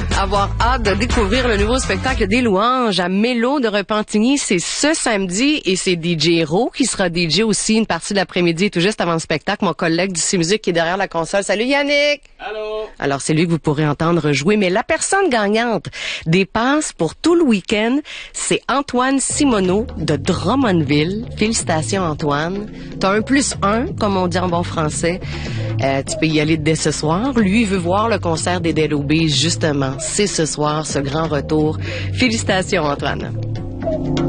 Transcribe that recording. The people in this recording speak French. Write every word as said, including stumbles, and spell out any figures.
avoir hâte de découvrir le nouveau spectacle des Louanges à Mélo de Repentigny. C'est ce samedi et c'est D J Ro qui sera D J aussi une partie de l'après-midi tout juste avant le spectacle. Mon collègue du C-Musique qui est derrière la console. Salut Yannick! Allô? Alors c'est lui que vous pourrez entendre jouer, mais la personne gagnante des passes pour tout le week-end, c'est Antoine Simoneau de Drummondville. Félicitations Antoine. T'as un plus un, comme on dit en bon français. Euh, tu peux y aller dès ce soir. Lui, il veut voir le concert des Dead Obeez, justement. C'est ce soir, ce grand retour. Félicitations, Antoine.